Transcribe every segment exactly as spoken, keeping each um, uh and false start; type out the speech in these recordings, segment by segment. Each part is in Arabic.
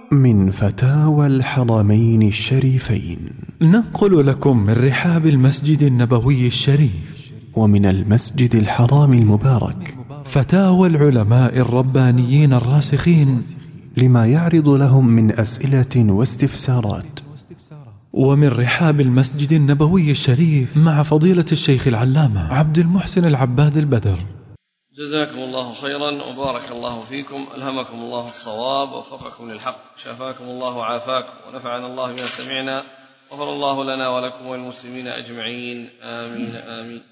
من فتاوى الحرمين الشريفين، ننقل لكم من رحاب المسجد النبوي الشريف ومن المسجد الحرام المبارك فتاوى العلماء الربانيين الراسخين لما يعرض لهم من أسئلة واستفسارات. ومن رحاب المسجد النبوي الشريف مع فضيلة الشيخ العلامة عبد المحسن العباد البدر. جزاكم الله خيرا وبارك الله فيكم، ألهمكم الله الصواب ووفقكم للحق، شفاكم الله وعافاكم ونفعنا الله بما سمعنا، غفر الله لنا ولكم والمسلمين أجمعين، آمين آمين.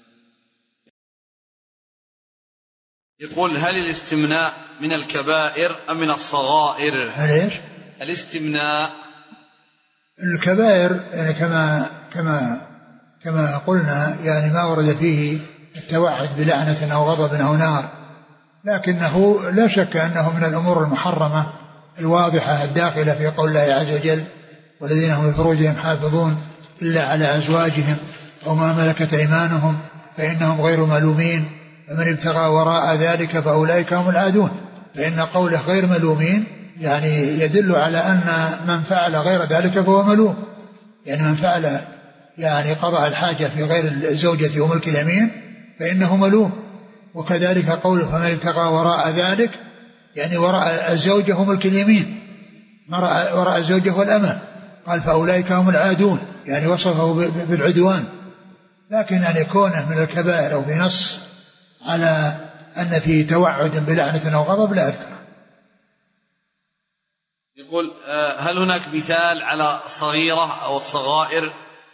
يقول: هل الاستمناء من الكبائر أم من الصغائر؟ هل إيش؟ الاستمناء الكبائر يعني كما كما كما قلنا، يعني ما ورد فيه التوعد بلعنة أو غضب أو نار، لكنه لا شك أنه من الأمور المحرمة الواضحة الداخلة في قول الله عز وجل: والذين هم لفروجهم حافظون إلا على أزواجهم أو ما ملكت أيمانهم فإنهم غير ملومين فمن ابتغى وراء ذلك فأولئك هم العادون. فإن قوله غير ملومين يعني يدل على أن من فعل غير ذلك فهو ملوم، يعني من فعل يعني قضاء الحاجة في غير الزوجة وملك اليمين فإنه ملوم. وكذلك قوله فمن ابتغى وراء ذلك يعني وراء الزوجة وملك اليمين، وراء الزوجة والأمة، قال فأولئك هم العادون، يعني وصفه بالعدوان. لكن أن يكونه من الكبائر أو بنص على أن فيه توعد بلعنة أو غضب لا أذكر. يقول: هل هناك مثال على صغيرة أو الصغائر؟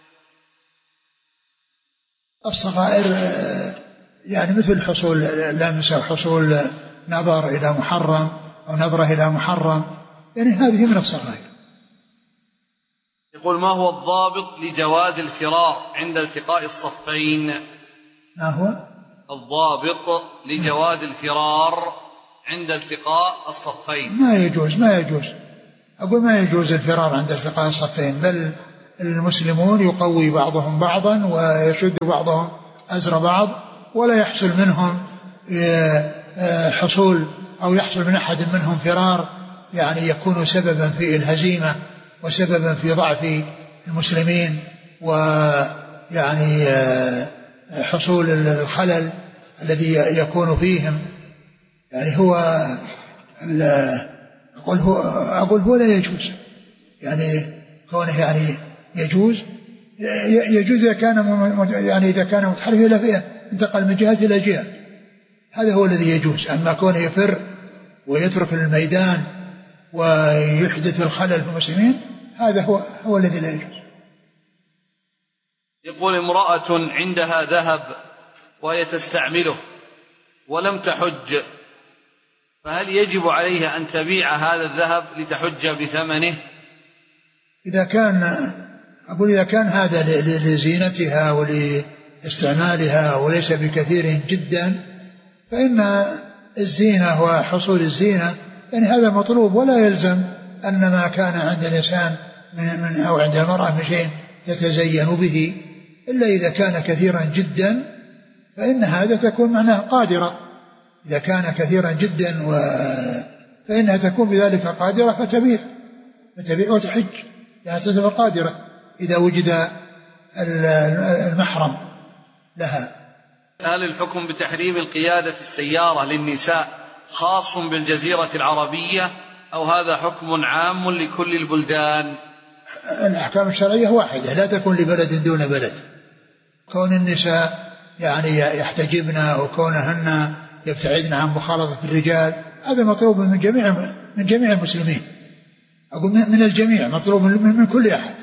الصغائر يعني مثل حصول لمس أو حصول نظر إلى محرم أو نظرة إلى محرم، يعني هذه من الصغائر. يقول: ما هو الضابط لجواز الفرار عند التقاء الصفين؟ ما هو الضابط لجواز الفرار عند التقاء الصفين؟ ما يجوز ما يجوز أقول ما يجوز الفرار عند التقاء الصفين، بل المسلمون يقوي بعضهم بعضا ويشد بعضهم أزر بعض، ولا يحصل منهم حصول أو يحصل من أحد منهم فرار يعني يكون سببا في الهزيمة وسببا في ضعف المسلمين ويعني حصول الخلل الذي يكون فيهم. يعني هو أقول هو أقول هو لا يجوز، يعني كونه يعني يجوز يجوز إذا كان يعني إذا كان متحرف إلى فئة انتقل من جهة إلى جهة، هذا هو الذي يجوز. أما كونه يفر ويترك الميدان ويحدث الخلل في المسلمين هذا هو هو الذي لا يجوز. يقول: امرأة عندها ذهب وهي تستعمله ولم تحج، فهل يجب عليها أن تبيع هذا الذهب لتحج بثمنه؟ إذا كان أقول إذا كان هذا لزينتها ولاستعمالها وليس بكثير جدا فإن الزينة وحصول الزينة يعني هذا مطلوب، ولا يلزم أن ما كان عند الإنسان من أو عند المرأة من شيء تتزين به إلا إذا كان كثيرا جدا، فإن هذا تكون معناه قادرة. إذا كان كثيرا جدا و... فإنها تكون بذلك قادرة فتبيع فتبيع وتحج، يعني تصبح قادرة إذا وجد المحرم لها. هل الحكم بتحريم القيادة في السيارة للنساء خاص بالجزيرة العربية أو هذا حكم عام لكل البلدان؟ الأحكام الشرعية واحدة لا تكون لبلد دون بلد. كون النساء يعني يحتجبن وكونهن يبتعدن عن مخالطة الرجال هذا مطلوب من جميع من جميع المسلمين، أقول من الجميع، مطلوب من كل أحد.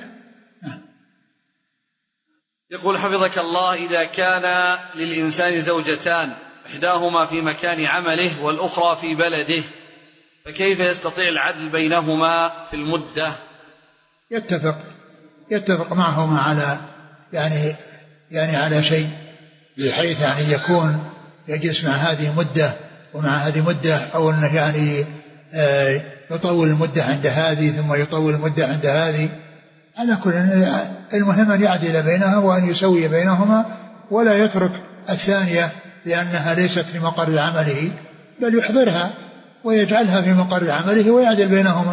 يقول: حفظك الله، إذا كان للإنسان زوجتان إحداهما في مكان عمله والأخرى في بلده فكيف يستطيع العدل بينهما في المدة؟ يتفق يتفق معهما على يعني يعني على شيء بحيث يعني يكون يجلس مع هذه مدة ومع هذه مدة، أو أنه يعني يطول المدة عند هذه ثم يطول المدة عند هذه. على كل المهم أن يعدل بينها وأن يسوي بينهما ولا يترك الثانية لأنها ليست في مقر عمله، بل يحضرها ويجعلها في مقر عمله ويعدل بينهما.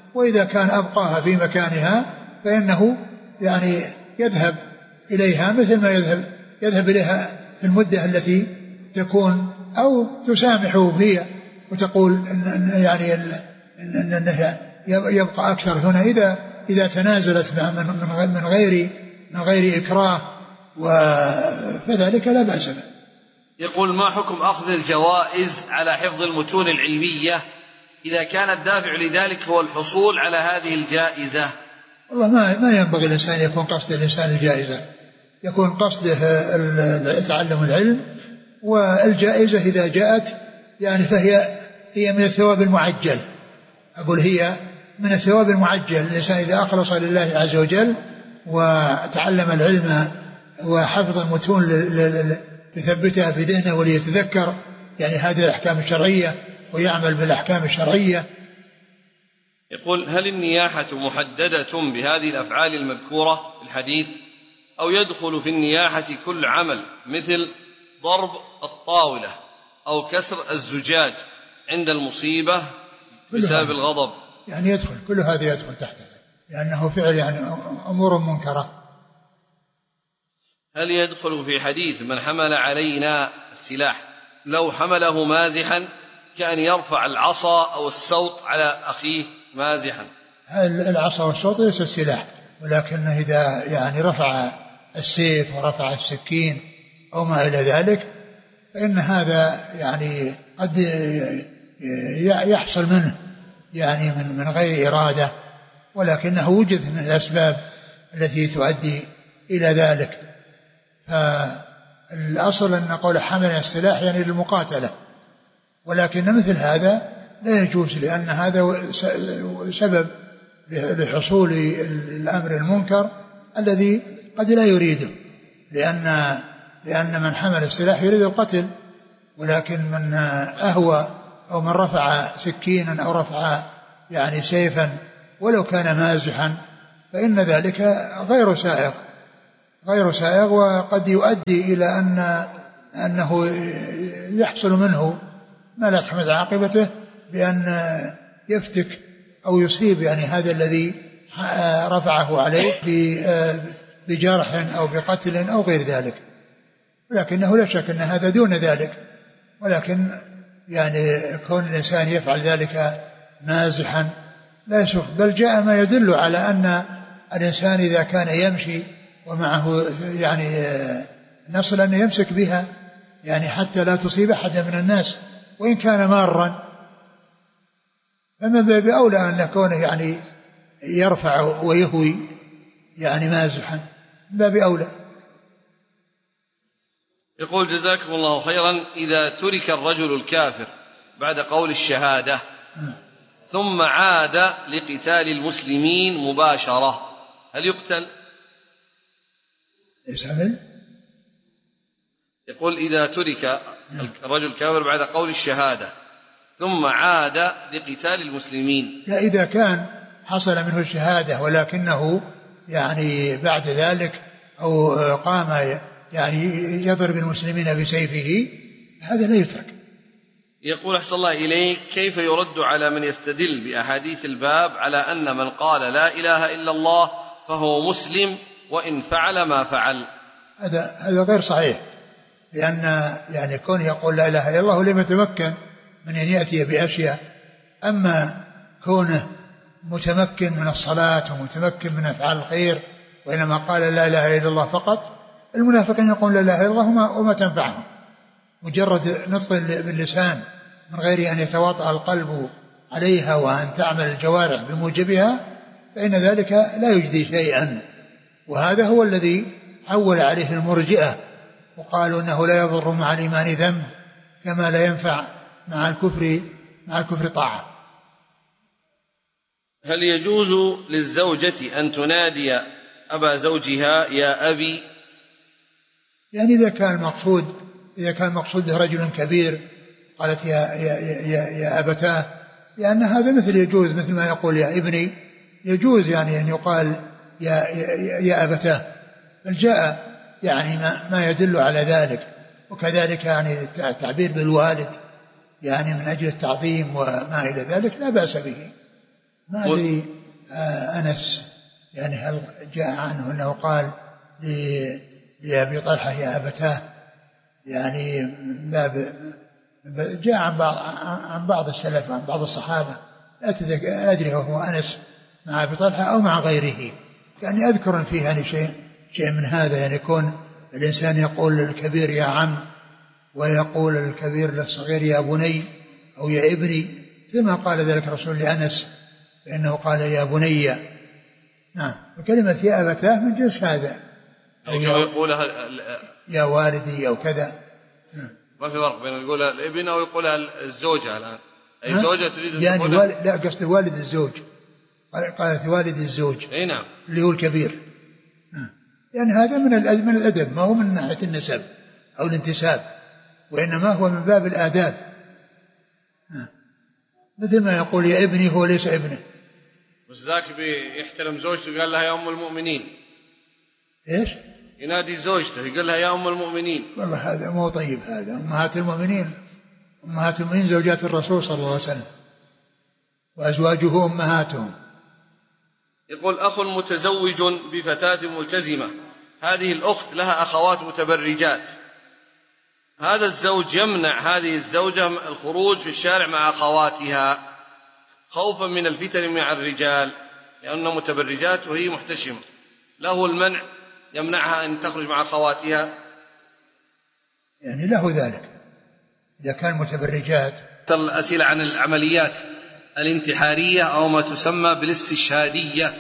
وإذا كان أبقاها في مكانها فإنه يعني يذهب إليها مثل ما يذهب يذهب إليها في المدة التي تكون، أو تسامحه فيها وتقول إن يعني أنه يبقى أكثر هنا إذا إذا تنازلت من غير من غير إكراه، فذلك لا بأس به. يقول: ما حكم أخذ الجوائز على حفظ المتون العلمية إذا كان الدافع لذلك هو الحصول على هذه الجائزة؟ والله ما ما ينبغي الإنسان يكون قصد الإنسان الجائزة، يكون قصده تعلم العلم، والجائزة إذا جاءت يعني فهي هي من الثواب المعجل. أقول هي من الثواب المعجل، الإنسان إذا أخلص لله عز وجل وتعلم العلم وحفظ المتون ليثبتها في ذهنه وليتذكر يعني هذه الأحكام الشرعية ويعمل بالأحكام الشرعية. يقول: هل النياحة محددة بهذه الأفعال المذكورة في الحديث، أو يدخل في النياحة كل عمل مثل ضرب الطاولة أو كسر الزجاج عند المصيبة بسبب الغضب؟ يعني يدخل كل هذا يدخل تحته، لأنه فعل يعني أمور منكرة. هل يدخل في حديث من حمل علينا السلاح لو حمله مازحا كأن يرفع العصا أو السوط على أخيه مازحا؟ العصا والسوط ليس السلاح، ولكنه إذا يعني رفع السيف ورفع السكين أو ما إلى ذلك فإن هذا يعني قد يحصل منه يعني من من غير إرادة، ولكنه وجد من الأسباب التي تؤدي إلى ذلك. فالأصل أن نقول حمل السلاح يعني للمقاتلة، ولكن مثل هذا لا يجوز، لأن هذا سبب لحصول الأمر المنكر الذي قد لا يريده، لأن لأن من حمل السلاح يريد القتل، ولكن من أهوى أو من رفع سكينا أو رفع يعني سيفا ولو كان مازحا فإن ذلك غير سائغ غير سائغ وقد يؤدي إلى أن أنه يحصل منه ما لا تحمد عاقبته بأن يفتك أو يصيب يعني هذا الذي رفعه عليه بجرح أو بقتل أو غير ذلك. لكنه لا شك أن هذا دون ذلك، ولكن يعني كون الإنسان يفعل ذلك مازحا لا يسوق، بل جاء ما يدل على أن الإنسان إذا كان يمشي ومعه يعني نصل أن يمسك بها يعني حتى لا تصيب أحدا من الناس وإن كان مارا، فمن باب أولى أن يكون يعني يرفع ويهوي يعني مازحا، من باب أولى. يقول: جزاكم الله خيرا، إذا ترك الرجل الكافر بعد قول الشهادة ثم عاد لقتال المسلمين مباشرة هل يقتل؟ يسأل؟ يقول: إذا ترك الرجل الكافر بعد قول الشهادة ثم عاد لقتال المسلمين. لا، إذا كان حصل منه الشهادة ولكنه يعني بعد ذلك أو قام يعني يضرب المسلمين بسيفه هذا لا يترك. يقول: أحسن الله إليك، كيف يرد على من يستدل بأحاديث الباب على أن من قال لا إله إلا الله فهو مسلم وإن فعل ما فعل؟ هذا هذا غير صحيح، لأن يعني كون يقول لا إله إلا الله لم يتمكن من أن يأتي بأشياء، أما كونه متمكن من الصلاة ومتمكن من أفعال الخير وإنما قال لا إله إلا الله فقط، المنافقين يقول لا إله إلا الله وما, وما تنفعهم، مجرد نطق باللسان من غير أن يتواطأ القلب عليها وأن تعمل الجوارح بموجبها فإن ذلك لا يجدي شيئا. وهذا هو الذي حول عليه المرجئة وقالوا أنه لا يضر مع الإيمان ذنب كما لا ينفع مع الكفر مع الكفر طاعة. هل يجوز للزوجة أن تنادي أبا زوجها يا أبي؟ يعني إذا كان مقصود إذا كان مقصود رجل كبير قالت يا, يا, يا, يا أبتاه، لأن هذا مثل يجوز مثل ما يقول يا ابني، يجوز يعني أن يقال يا, يا, يا أبتاه، بل جاء يعني ما, ما يدل على ذلك. وكذلك يعني التعبير بالوالد يعني من أجل التعظيم وما إلى ذلك لا بأس به. ما أدري آه أنس يعني هل جاء عنه أنه قال لأبي طلحة يا أبتاه، يعني باب جاء عن بعض عن بعض السلف عن بعض الصحابة، لا أدري هو أنس مع أبي طلحة أو مع غيره، يعني أذكر فيه يعني شيء شيء من هذا، يعني يكون الإنسان يقول للكبير يا عم، ويقول الكبير للصغير يا بني أو يا ابني، كما قال ذلك الرسول لأنس بأنه قال يا بني. نعم، وكلمة يا أبتاه من جنس هذا، أو يقولها يا والدي أو كذا. ما في فرق بين يقولها الابن أو يقولها الزوجة الآن، أي زوجة تريد أن يعني تقول والد... لا قصد والد الزوج، قالت والد الزوج أي نعم اللي هو الكبير. يعني هذا من من الأدب، ما هو من ناحية النسب أو الانتساب، وإنما هو من باب الآداب، مثل ما يقول يا ابني هو ليس ابنه. بس ذاك بيحترم زوجته قال لها يا أم المؤمنين. إيش؟ ينادي زوجته يقول لها يا أم المؤمنين. والله هذا مو طيب، هذا أمهات المؤمنين، أمهات المؤمنين زوجات الرسول صلى الله عليه وسلم وأزواجه أمهاتهم. يقول أخ متزوج بفتاة ملتزمة، هذه الأخت لها أخوات متبرجات، هذا الزوج يمنع هذه الزوجة الخروج في الشارع مع أخواتها خوفا من الفتن مع الرجال لأنها متبرجات وهي محتشمة، له المنع يمنعها أن تخرج مع أخواتها؟ يعني له ذلك إذا كان متبرجات. الأسئلة عن العمليات الانتحارية أو ما تسمى بالاستشهادية.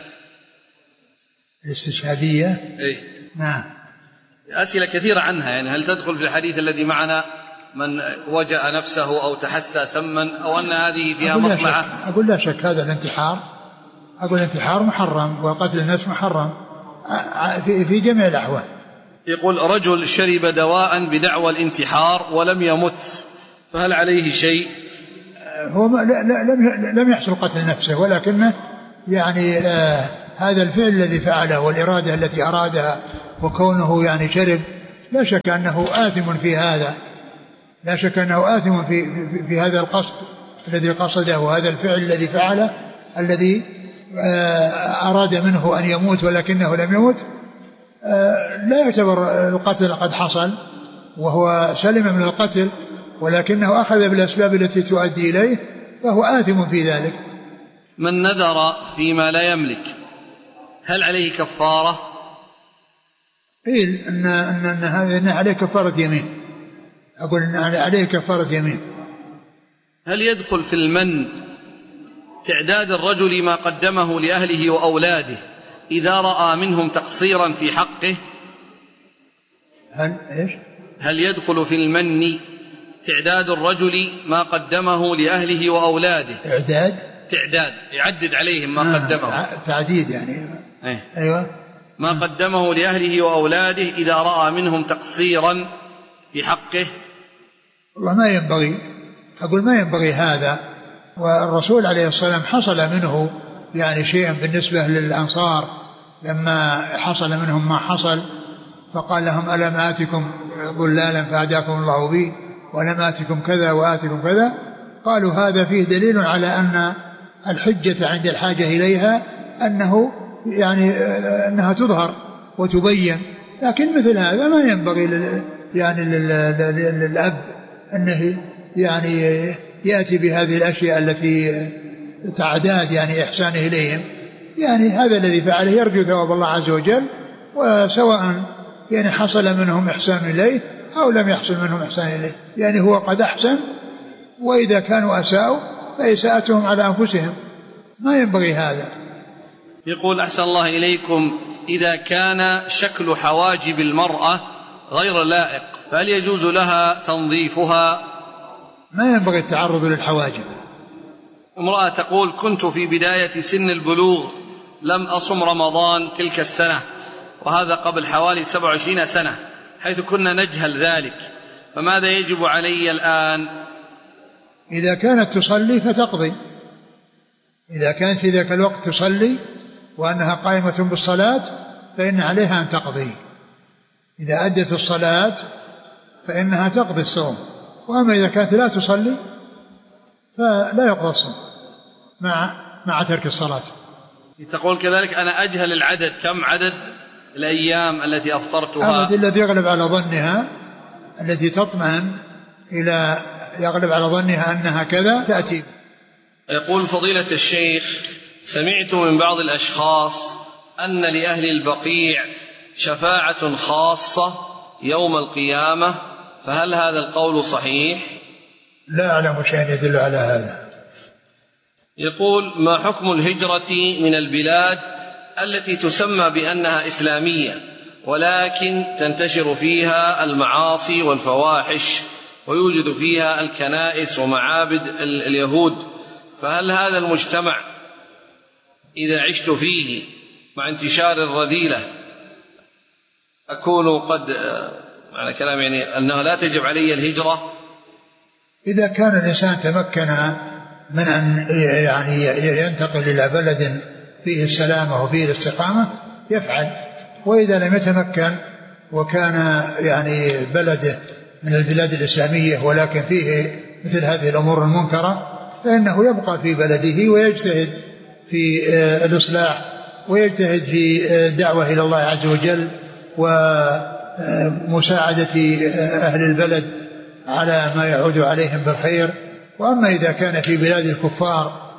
الاستشهادية إيه؟ نعم، أسئلة كثيرة عنها، يعني هل تدخل في الحديث الذي معنا من وجأ نفسه أو تحسى سما، أو أن هذه فيها أقول مصلحة؟ لا أقول لا شك هذا الانتحار، أقول الانتحار محرم وقتل النفس محرم في, في جميع الأحوال. يقول رجل شرب دواء بدعوى الانتحار ولم يمت، فهل عليه شيء؟ هو لا لا لم لم يحصل قتل نفسه، ولكنه يعني آه هذا الفعل الذي فعله والإرادة التي أرادها وكونه يعني شرب، لا شك أنه آثم في هذا، لا شك أنه آثم في, في, في هذا القصد الذي قصده وهذا الفعل الذي فعله الذي آه أراد منه أن يموت ولكنه لم يموت. آه لا يعتبر القتل قد حصل وهو سلم من القتل، ولكنه أخذ بالأسباب التي تؤدي إليه، فهو آثم في ذلك. من نذر فيما لا يملك هل عليه كفارة؟ قيل إن, إن, إن هذا عليه كفارة يمين، أقول إن عليه كفارة يمين. هل يدخل في المن تعداد الرجل ما قدمه لأهله وأولاده إذا رأى منهم تقصيرا في حقه؟ هل إيش؟ هل يدخل في المن تعداد الرجل ما قدمه لأهله وأولاده؟ إعداد؟ تعداد يعدد عليهم ما آه قدمه، تعديد يعني. أيه. أيوة. ما قدمه لأهله وأولاده إذا رأى منهم تقصيرا في حقه. والله ما ينبغي، أقول ما ينبغي هذا، والرسول عليه الصلاة والسلام حصل منه يعني شيئا بالنسبة للأنصار لما حصل منهم ما حصل، فقال لهم ألم آتكم ضلالا فهداكم الله بي ولم آتكم كذا وآتكم كذا، قالوا هذا فيه دليل على أن الحجة عند الحاجة إليها أنه يعني أنها تظهر وتبين، لكن مثل هذا ما ينبغي لل يعني للأب أنه يعني يأتي بهذه الأشياء التي تعداد يعني إحسانه إليهم، يعني هذا الذي فعله يرجو ثواب الله عز وجل، وسواء يعني حصل منهم إحسان إليه أو لم يحصل منهم إحسان إليه، يعني هو قد أحسن، وإذا كانوا أساءوا فإساءتهم على أنفسهم، ما ينبغي هذا. يقول أحسن الله إليكم، إذا كان شكل حواجب المرأة غير لائق فهل يجوز لها تنظيفها؟ ما ينبغي التعرض للحواجب. امرأة تقول كنت في بداية سن البلوغ لم أصم رمضان تلك السنة، وهذا قبل حوالي سبع وعشرين سنة، حيث كنا نجهل ذلك، فماذا يجب علي الآن؟ إذا كانت تصلي فتقضي، إذا كانت في ذاك الوقت تصلي وأنها قائمة بالصلاة فإن عليها أن تقضي، إذا أدت الصلاة فإنها تقضي الصوم، وأما إذا كانت لا تصلي فلا يقضى الصوم، مع مع ترك الصلاة. تقول كذلك أنا أجهل العدد، كم عدد الأيام التي أفطرتها؟ أبد الذي يغلب على ظنها، التي تطمئن إلى يغلب على ظنها أنها كذا تأتي. يقول فضيلة الشيخ: سمعت من بعض الأشخاص أن لأهل البقيع شفاعة خاصة يوم القيامة، فهل هذا القول صحيح؟ لا أعلم شيئا يدل على هذا. يقول: ما حكم الهجرة من البلاد التي تسمى بأنها إسلامية ولكن تنتشر فيها المعاصي والفواحش ويوجد فيها الكنائس ومعابد اليهود، فهل هذا المجتمع إذا عشت فيه مع انتشار الرذيلة أكون قد معنى كلام يعني أنه لا تجب علي الهجرة؟ إذا كان الإنسان تمكن من أن يعني ينتقل إلى بلد فيه السلامة وفيه الاستقامة يفعل، وإذا لم يتمكن وكان يعني بلده من البلاد الإسلامية ولكن فيه مثل هذه الأمور المنكرة فإنه يبقى في بلده ويجتهد في الإصلاح ويجتهد في الدعوة إلى الله عز وجل ومساعدة أهل البلد على ما يعود عليهم بالخير. وأما إذا كان في بلاد الكفار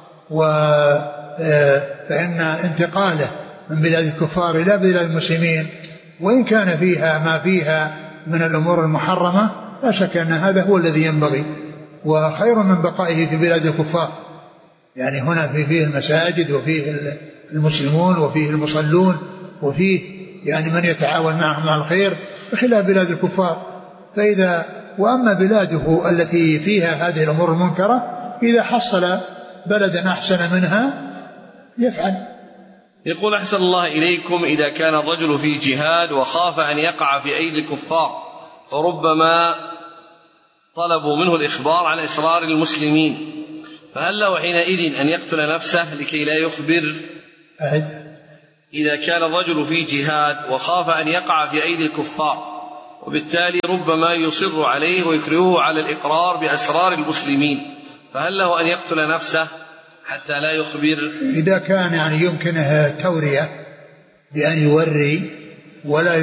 فإن انتقاله من بلاد الكفار إلى بلاد المسلمين وإن كان فيها ما فيها من الأمور المحرمة لا شك أن هذا هو الذي ينبغي، وخير من بقائه في بلاد الكفار. يعني هنا فيه المساجد وفيه المسلمون وفيه المصلون وفيه يعني من يتعاون معهم على الخير بخلاف بلاد الكفار. فإذا وأما بلاده التي فيها هذه الأمور المنكرة إذا حصل بلدا أحسن منها يفعل. يقول: أحسن الله إليكم، إذا كان الرجل في جهاد وخاف أن يقع في أيدي الكفار فربما طلبوا منه الإخبار عن إسرار المسلمين، فهل له حينئذ أن يقتل نفسه لكي لا يخبر؟ أعد. إذا كان الرجل في جهاد وخاف أن يقع في أيدي الكفار وبالتالي ربما يصر عليه ويكرهه على الإقرار بأسرار المسلمين، فهل له أن يقتل نفسه حتى لا يخبر؟ إذا كان يعني يمكنه تورية بأن يوري ولا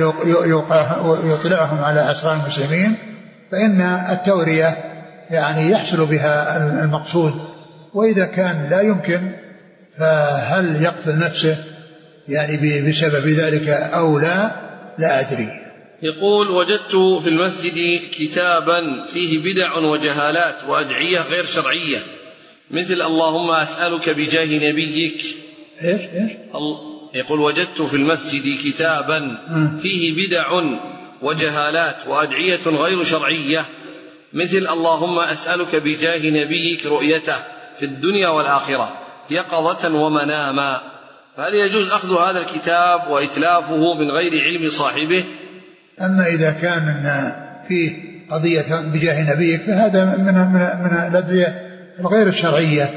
يطلعهم على أسرار المسلمين فإن التورية يعني يحصل بها المقصود. وإذا كان لا يمكن فهل يقتل نفسه يعني بسبب ذلك أو لا لا أدري. يقول: وجدت في المسجد كتابا فيه بدع وجهالات وأدعية غير شرعية مثل اللهم أسألك بجاه نبيك. إيش إيش؟ يقول: وجدت في المسجد كتابا فيه بدع وجهالات وأدعية غير شرعية مثل اللهم أسألك بجاه نبيك رؤيته في الدنيا والآخرة يقظة ومناما، فهل يجوز أخذ هذا الكتاب وإتلافه من غير علم صاحبه؟ أما إذا كان فيه قضية بجاه نبيك فهذا من من من الأدعية الغير الشرعية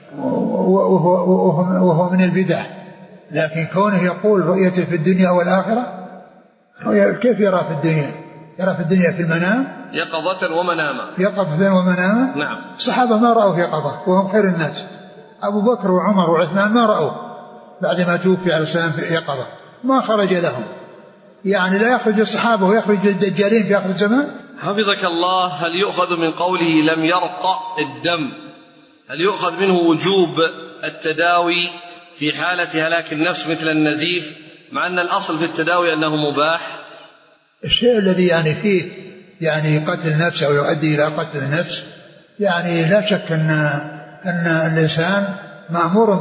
وهو, وهو من البدع. لكن كونه يقول رؤيته في الدنيا والآخرة، كيف يرى في الدنيا؟ يرى في الدنيا في المنام يقظة ومناما. يقظة ومناما. نعم. الصحابة ما رأوا يقظة وهم خير الناس. أبو بكر وعمر وعثمان ما رأوا بعدما توفي عليه السلام في يقظة، ما خرج لهم. يعني لا يخرج الصحابة ويخرج الدجالين في آخر الزمان. حفظك الله، هل يؤخذ من قوله لم يرقى الدم، هل يؤخذ منه وجوب التداوي في حالة هلاك النفس مثل النزيف، مع أن الأصل في التداوي أنه مباح؟ الشيء الذي يعني فيه يعني قتل النفس أو يؤدي إلى قتل النفس يعني لا شك أن أن الإنسان مأمور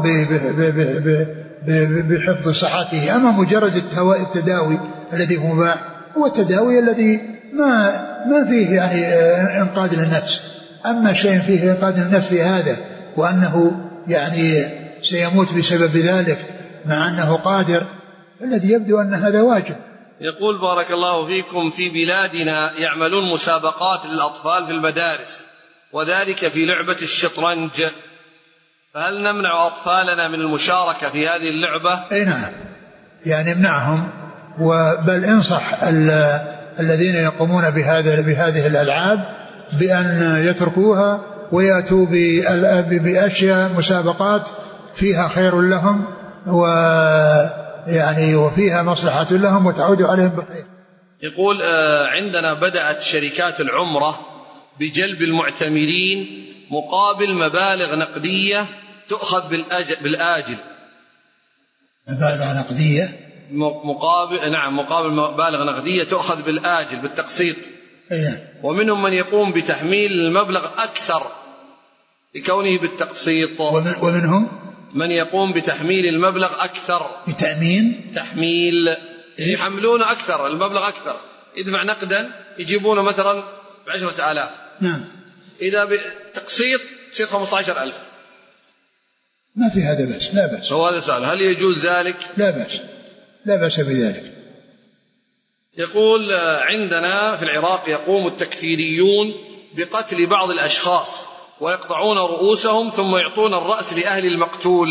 بحفظ صحته. أما مجرد التداوي الذي هو مباح هو التداوي الذي ما ما فيه يعني إنقاذ للنفس. أما شيء فيه إنقاذ للنفس في هذا وأنه يعني سيموت بسبب ذلك مع أنه قادر، الذي يبدو أن هذا واجب. يقول: بارك الله فيكم، في بلادنا يعملون مسابقات للأطفال في المدارس وذلك في لعبة الشطرنج، فهل نمنع أطفالنا من المشاركة في هذه اللعبة؟ أي نعم، يعني امنعهم، بل انصح الذين يقومون بهذا بهذه الألعاب بأن يتركوها ويأتوا بأشياء مسابقات فيها خير لهم ويعني وفيها مصلحة لهم وتعود عليهم بخير. يقول عندنا بدأت شركات العمرة بجلب المعتمرين مقابل مبالغ نقدية تؤخذ بالآجل. مبالغ نقدية مقابل نعم مقابل مبالغ نقدية تؤخذ بالآجل بالتقسيط. أيه. ومنهم من يقوم بتحميل المبلغ أكثر لكونه بالتقسيط. ومن ومنهم من يقوم بتحميل المبلغ أكثر بتأمين تحميل يحملون أكثر المبلغ أكثر، يدفع نقدا يجيبونه مثلا بعشرة آلاف. نعم. إذا بتقسيط يصير خمسة عشر ألف. ما في هذا بس لا بأس. هو هذا سؤال، هل يجوز ذلك؟ لا بأس لا بأس بذلك. يقول عندنا في العراق يقوم التكفيريون بقتل بعض الأشخاص ويقطعون رؤوسهم ثم يعطون الرأس لأهل المقتول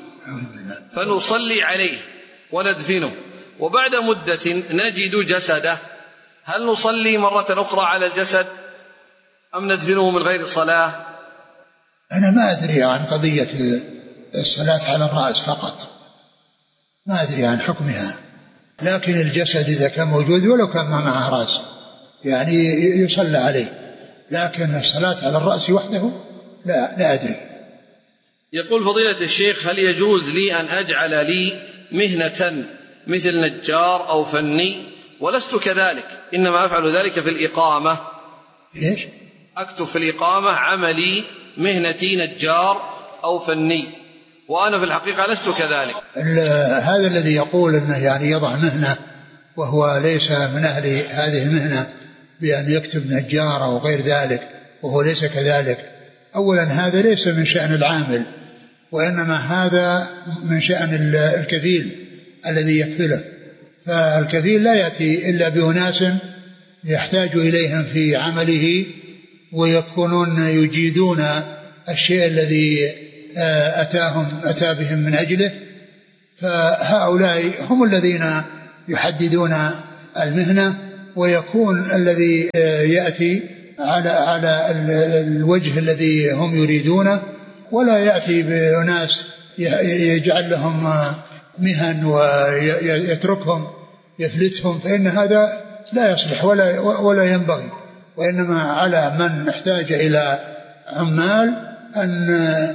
فنصلي عليه وندفنه، وبعد مدة نجد جسده، هل نصلي مرة أخرى على الجسد أم ندفنه من غير صلاة؟ أنا ما أدري عن قضية الصلاة على الرأس فقط، ما أدري عن حكمها، لكن الجسد إذا كان موجود ولو كان ما معه رأس يعني يصلى عليه، لكن الصلاة على الرأس وحده لا, لا أدري. يقول فضيلة الشيخ هل يجوز لي أن أجعل لي مهنة مثل نجار أو فني ولست كذلك، إنما أفعل ذلك في الإقامة؟ إيش؟ أكتب في الإقامة عملي مهنتي نجار أو فني وأنا في الحقيقة لست كذلك. هذا الذي يقول أنه يعني يضع مهنة وهو ليس من أهل هذه المهنة بأن يكتب نجار أو غير ذلك وهو ليس كذلك، أولا هذا ليس من شأن العامل، وإنما هذا من شأن الكفيل الذي يكفله، فالكفيل لا يأتي إلا بأناس يحتاج إليهم في عمله ويكونون يجيدون الشيء الذي أتاهم أتى بهم من أجله، فهؤلاء هم الذين يحددون المهنة، ويكون الذي يأتي على على الوجه الذي هم يريدونه، ولا يأتي بناس يجعل لهم مهن ويتركهم يفلتهم، فإن هذا لا يصلح ولا ولا ينبغي، وإنما على من احتاج إلى عمال أن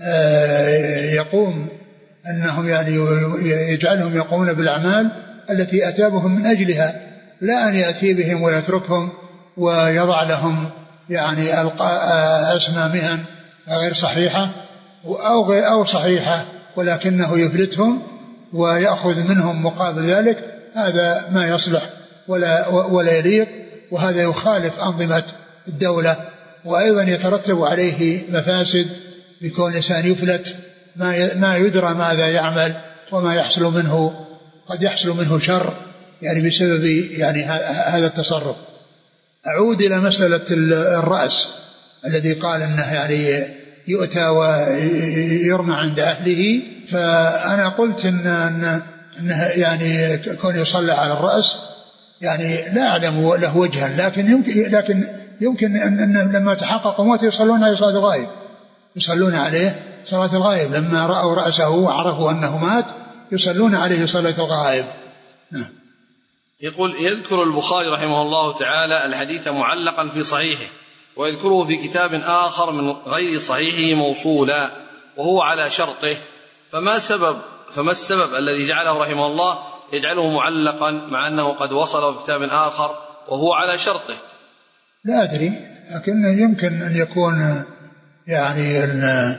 يقوم أنهم يعني يجعلهم يقومون بالأعمال التي أتابهم من أجلها، لا أن يأتي بهم ويتركهم ويضع لهم يعني أسمى مهن غير صحيحة أو غير أو صحيحة ولكنه يفلتهم ويأخذ منهم مقابل ذلك، هذا ما يصلح ولا ولا يليق، وهذا يخالف أنظمة الدولة، وأيضا يترتب عليه مفاسد بكون الإنسان يفلت ما ما يدرى ماذا يعمل وما يحصل منه، قد يحصل منه شر يعني بسبب يعني هذا التصرف. أعود إلى مسألة الرأس الذي قال أنه يعني يؤتى ويرمى عند أهله، فأنا قلت إن أنه يعني كون يصلى على الرأس يعني لا أعلم له وجها، لكن يمكن لكن يمكن أن لما تحقق موته يصلون عليه صلاة الغائب، يصلون عليه صلاة الغائب لما رأوا رأسه وعرفوا أنه مات يصلون عليه صلاة الغائب. نعم. يقول يذكر البخاري رحمه الله تعالى الحديث معلقا في صحيحه ويذكره في كتاب آخر من غير صحيحه موصولا وهو على شرطه، فما سبب فما السبب الذي جعله رحمه الله يجعله معلقا مع أنه قد وصله في كتاب آخر وهو على شرطه؟ لا أدري، لكن يمكن أن يكون يعني أنه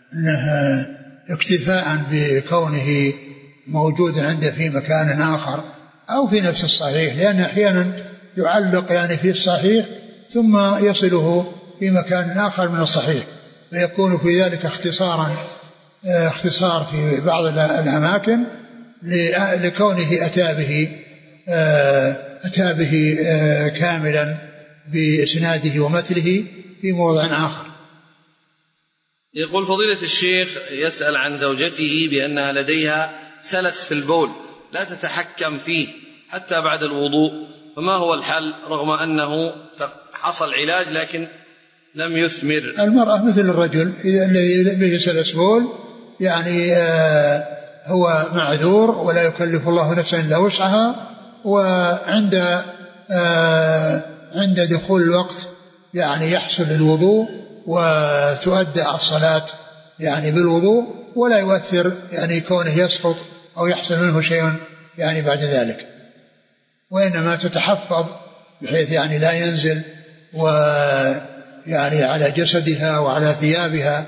اكتفاء بكونه موجود عنده في مكان آخر أو في نفس الصحيح، لأن أحيانا يعلق يعني في الصحيح ثم يصله في مكان آخر من الصحيح، فيكون في ذلك اختصارا اختصار في بعض الأماكن لكونه أتى به أتى به كاملا بإسناده ومتله في موضع آخر. يقول فضيلة الشيخ يسأل عن زوجته بأنها لديها سلس في البول لا تتحكم فيه حتى بعد الوضوء، فما هو الحل رغم أنه حصل علاج لكن لم يثمر؟ المرأة مثل الرجل الذي به سلس بول يعني هو معذور ولا يكلف الله نفسا إلا وسعها، وعند عند دخول الوقت يعني يحصل الوضوء وتؤدى الصلاة يعني بالوضوء، ولا يؤثر يعني كونه يسقط أو يحصل منه شيء يعني بعد ذلك، وإنما تتحفظ بحيث يعني لا ينزل ويعني على جسدها وعلى ثيابها.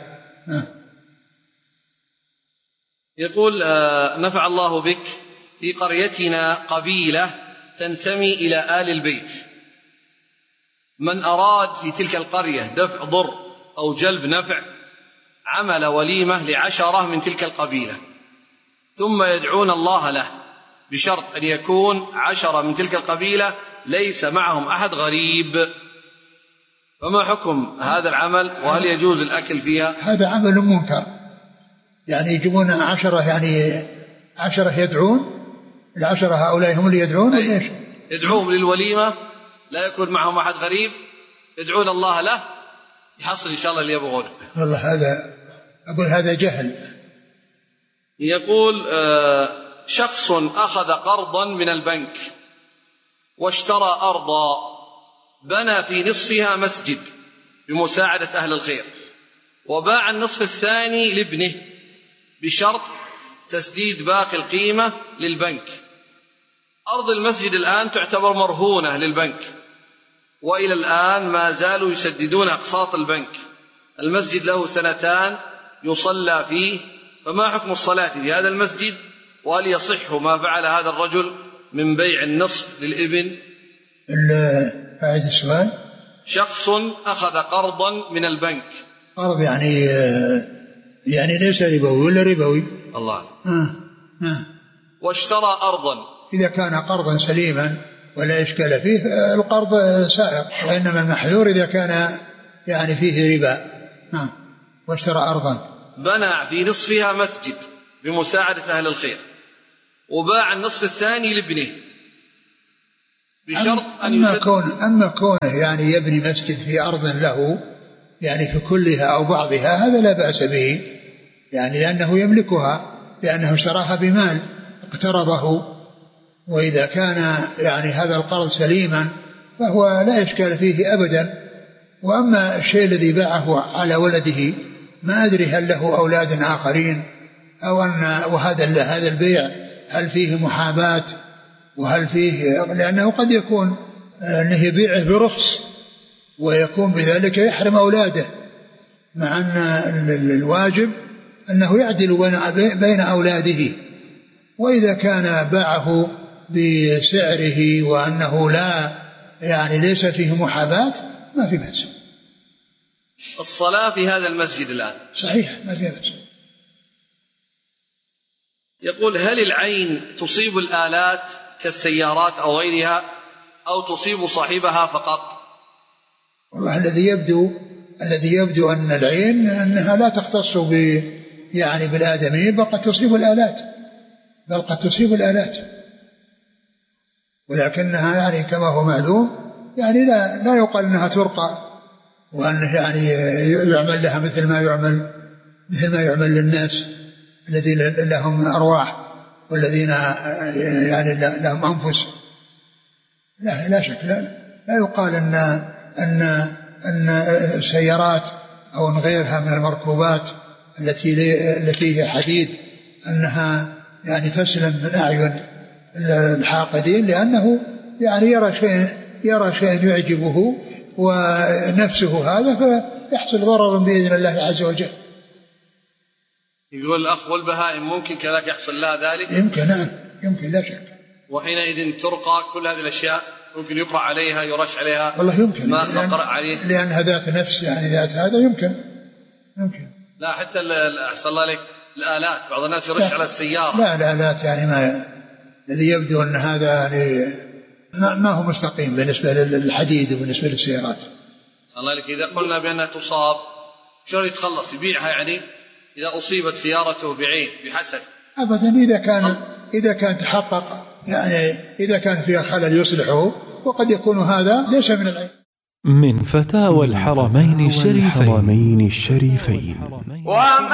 يقول نفع الله بك، في قريتنا قبيلة تنتمي إلى آل البيت، من أراد في تلك القرية دفع ضر أو جلب نفع عمل وليمة لعشرة من تلك القبيلة ثم يدعون الله له بشرط أن يكون عشرة من تلك القبيلة ليس معهم أحد غريب، فما حكم هذا العمل وهل يجوز الأكل فيها؟ هذا عمل منكر، يعني يجيبون عشرة يعني عشرة يدعون، العشرة هؤلاء هم اللي يدعون ولا ايش؟ يدعوهم للوليمة لا يكون معهم أحد غريب، يدعون الله له يحصل إن شاء الله اللي يبغونه. والله هذا أقول هذا جهل. يقول شخص أخذ قرضا من البنك واشترى أرضا، بنى في نصفها مسجد بمساعدة أهل الخير، وباع النصف الثاني لابنه بشرط تسديد باقي القيمة للبنك. أرض المسجد الآن تعتبر مرهونة للبنك، وإلى الآن ما زالوا يسددون أقساط البنك. المسجد له سنتان يصلى فيه، فما حكم الصلاة في هذا المسجد؟ وهل يصح ما فعل هذا الرجل من بيع النصف للابن؟ أعيد السؤال. شخص أخذ قرضا من البنك، قرض يعني يعني ليس ربوي ولا ربوي؟ الله آه. آه. واشترى أرضا، إذا كان قرضا سليما ولا إشكال فيه القرض سائق، وإنما المحذور إذا كان يعني فيه ربا. آه. واشترى أرضا، بنى في نصفها مسجد بمساعدة أهل الخير، وباع النصف الثاني لابنه بشرط أن أما كونه أما كونه يعني يبني مسجد في أرض له يعني في كلها أو بعضها، هذا لا بأس به، يعني لأنه يملكها، لأنه اشتراها بمال اقترضه، وإذا كان يعني هذا القرض سليما فهو لا إشكال فيه أبدا. وأما الشيء الذي باعه على ولده، ما أدري هل له أولاد آخرين أو أن وهذا هذا البيع هل فيه محاباة، وهل فيه، لأنه قد يكون أنه يبيعه برخص ويكون بذلك يحرم أولاده، مع أن الواجب أنه يعدل بين أولاده. وإذا كان باعه بسعره وأنه لا يعني ليس فيه محاباة ما في بأس. الصلاة في هذا المسجد الآن صحيح ما في بأس. يقول هل العين تصيب الآلات كالسيارات أو غيرها أو تصيب صاحبها فقط؟ والله الذي يبدو الذي يبدو أن العين أنها لا تختص ب يعني بالآدمين، بل قد تصيب الآلات بل قد تصيب الآلات ولكنها يعني كما هو معلوم يعني لا لا يقال أنها ترقى، وأنه يعني يعمل لها مثل ما يعمل مثل ما يعمل للناس الذين لهم أرواح والذين يعني لهم أنفس. لا لا شك لا, لا يقال أن أن أن السيارات أو غيرها من المركوبات التي التي هي حديد أنها يعني تسلم من أعين الحاقدين، لأنه يعني يرى شيء يرى شيء يعجبه ونفسه هذا فيحصل ضرر بإذن الله عز وجل. يقول الأخ والبهائم ممكن كذلك يحصل لها ذلك؟ يمكن نعم يمكن لا شك. وحينئذ ترقى كل هذه الأشياء، ممكن يقرأ عليها يرش عليها والله يمكن ما نقرأ عليه لأنها ذات نفس يعني ذات هذا يمكن يمكن لا حتى أحسن الله عليك الآلات بعض الناس يرش على السيارة. لا الآلات يعني ما الذي يبدو أن هذا يعني ما هو مستقيم بالنسبة للحديد وبالنسبة للسيارات. الله عليك إذا قلنا بأنها تصاب شو يتخلص يبيعها يعني إذا أصيبت سيارته بعين بحسد؟ أبدا إذا كان إذا كان تحقق يعني إذا كان فيها خلل يصلحه، وقد يكون هذا ليس من العين. من فتاوى الحرمين الشريفين.